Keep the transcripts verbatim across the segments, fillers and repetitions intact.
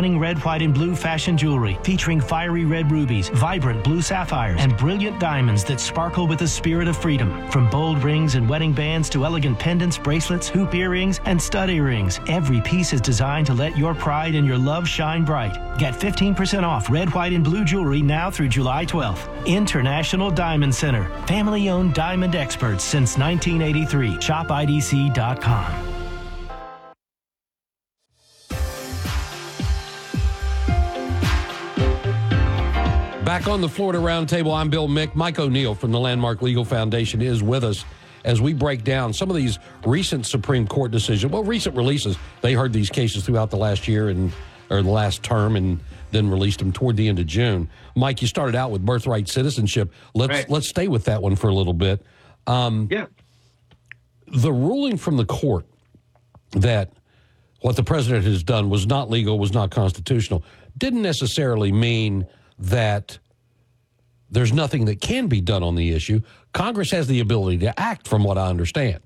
Stunning red, white, and blue fashion jewelry featuring fiery red rubies, vibrant blue sapphires, and brilliant diamonds that sparkle with the spirit of freedom. From bold rings and wedding bands to elegant pendants, bracelets, hoop earrings, and stud earrings, every piece is designed to let your pride and your love shine bright. Get fifteen percent off red, white, and blue jewelry now through July twelfth. International Diamond Center. Family-owned diamond experts since nineteen eighty-three. shop I D C dot com. Back on the Florida Roundtable, I'm Bill Mick. Mike O'Neill from the Landmark Legal Foundation is with us as we break down some of these recent Supreme Court decisions. Well, recent releases. They heard these cases throughout the last year and or the last term and then released them toward the end of June. Mike, you started out with birthright citizenship. Let's right. let's stay with that one for a little bit. Um, yeah. The ruling from the court that what the president has done was not legal, was not constitutional, didn't necessarily mean that there's nothing that can be done on the issue. Congress has the ability to act, from what I understand.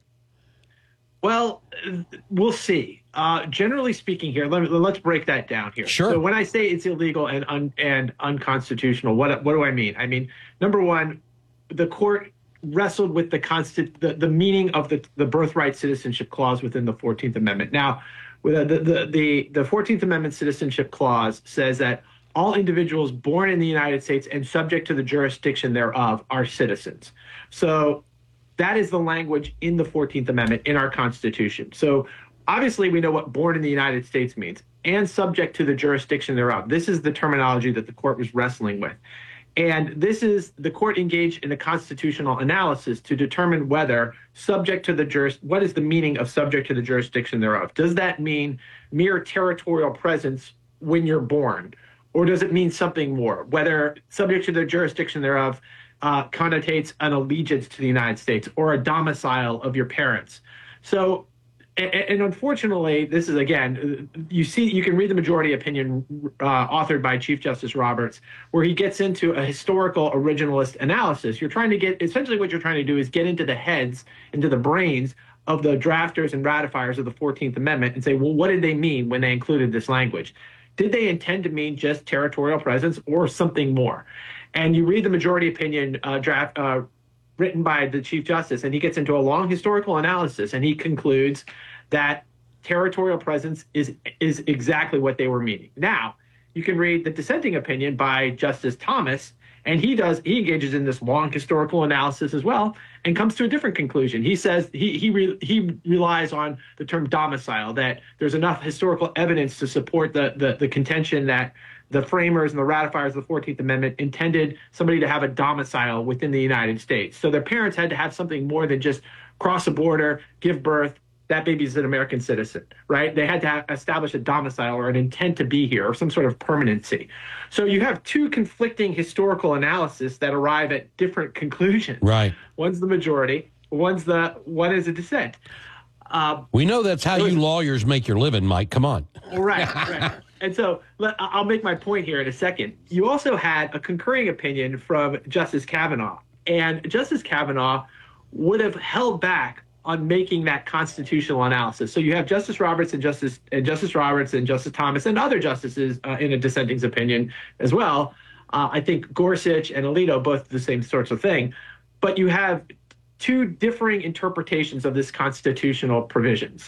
Well, we'll see. Uh, generally speaking here, let me, let's break that down here. Sure. So when I say it's illegal and un, and unconstitutional, what what do I mean? I mean, number one, the court wrestled with the constant the, the meaning of the, the birthright citizenship clause within the fourteenth Amendment. Now, with the, the, the, the fourteenth Amendment citizenship clause says that all individuals born in the United States and subject to the jurisdiction thereof are citizens. So that is the language in the fourteenth Amendment in our Constitution. So obviously we know what born in the United States means and subject to the jurisdiction thereof. This is the terminology that the court was wrestling with. And this is the court engaged in a constitutional analysis to determine whether subject to the juris, what is the meaning of subject to the jurisdiction thereof? Does that mean mere territorial presence when you're born? Or does it mean something more? Whether subject to the jurisdiction thereof uh, connotates an allegiance to the United States or a domicile of your parents. So, and, and unfortunately, this is, again, you see, you can read the majority opinion uh, authored by Chief Justice Roberts, where he gets into a historical originalist analysis. You're trying to get, essentially what you're trying to do is get into the heads, into the brains of the drafters and ratifiers of the fourteenth Amendment and say, well, what did they mean when they included this language? Did they intend to mean just territorial presence or something more? And you read the majority opinion uh, draft uh, written by the Chief Justice, and he gets into a long historical analysis, and he concludes that territorial presence is is exactly what they were meaning. Now, you can read the dissenting opinion by Justice Thomas, and he does he engages in this long historical analysis as well, and comes to a different conclusion. He says he he re, he relies on the term domicile, that there's enough historical evidence to support the, the the contention that the framers and the ratifiers of the fourteenth Amendment intended somebody to have a domicile within the United States. So their parents had to have something more than just cross a border, give birth, that baby's an American citizen, right? They had to have, establish a domicile or an intent to be here or some sort of permanency. So you have two conflicting historical analysis that arrive at different conclusions. Right. One's the majority, one's the one is a dissent. Uh, we know that's how was, you lawyers make your living, Mike. Come on. Right, right. And so let, I'll make my point here in a second. You also had a concurring opinion from Justice Kavanaugh, and Justice Kavanaugh would have held back on making that constitutional analysis. So you have Justice Roberts and Justice and Justice Roberts and Justice Thomas and other justices uh, in a dissenting's opinion as well. Uh, I think Gorsuch and Alito both the same sorts of thing, but you have two differing interpretations of this constitutional provisions,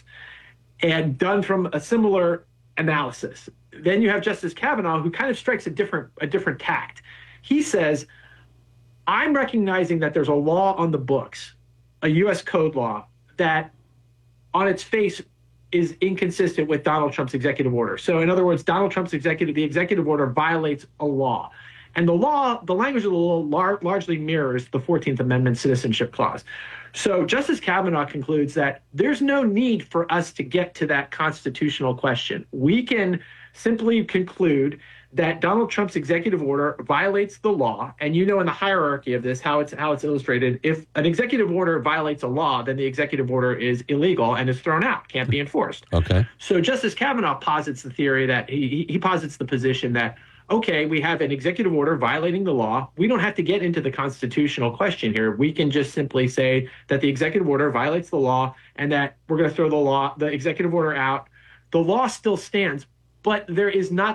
and done from a similar analysis. Then you have Justice Kavanaugh, who kind of strikes a different a different tact. He says, I'm recognizing that there's a law on the books, a U S code law, that on its face is inconsistent with Donald Trump's executive order. So in other words, Donald Trump's executive, the executive order violates a law. And the law, the language of the law lar- largely mirrors the fourteenth Amendment citizenship clause. So Justice Kavanaugh concludes that there's no need for us to get to that constitutional question. We can simply conclude that Donald Trump's executive order violates the law. And you know in the hierarchy of this how it's how it's illustrated, if an executive order violates a law, then the executive order is illegal and is thrown out, can't be enforced. Okay. So Justice Kavanaugh posits the theory that he, he posits the position that, okay, we have an executive order violating the law. We don't have to get into the constitutional question here. We can just simply say that the executive order violates the law and that we're going to throw the law, the executive order out. The law still stands, but there is not